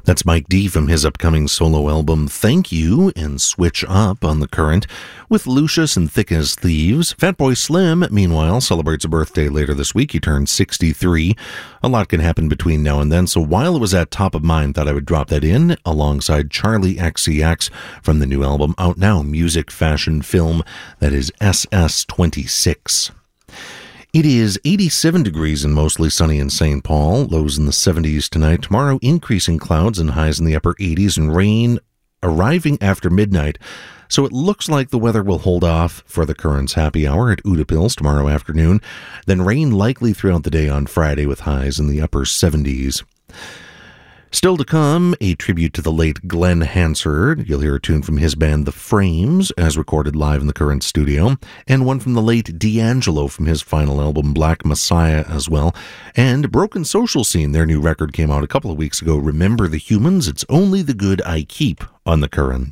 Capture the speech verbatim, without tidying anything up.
That's Mike D from his upcoming solo album Thank You and Switch Up on The Current with Lucius and Thick as Thieves. Fatboy Slim, meanwhile, celebrates a birthday later this week. He turned sixty-three. A lot can happen between now and then, so while it was at top of mind, thought I would drop that in alongside Charlie X C X from the new album out now, Music, Fashion, Film, that is S S twenty-six. It is eighty-seven degrees and mostly sunny in Saint Paul. Lows in the seventies tonight. Tomorrow, increasing clouds and highs in the upper eighties and rain arriving after midnight. So it looks like the weather will hold off for the Current's happy hour at Utapils tomorrow afternoon. Then rain likely throughout the day on Friday with highs in the upper seventies. Still to come, a tribute to the late Glenn Hansard. You'll hear a tune from his band The Frames, as recorded live in the Current studio, and one from the late D'Angelo from his final album Black Messiah as well. And Broken Social Scene, their new record came out a couple of weeks ago, Remember the Humans, It's Only the Good I Keep, on the Current.